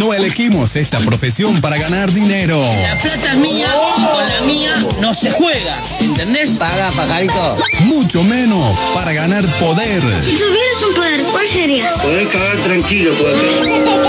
No elegimos esta profesión para ganar dinero. La plata es mía y con la mía no se juega, ¿entendés? Paga, pajarito. Mucho menos para ganar poder. Si tuvieras un poder, ¿cuál sería? Poder cagar tranquilo, poder.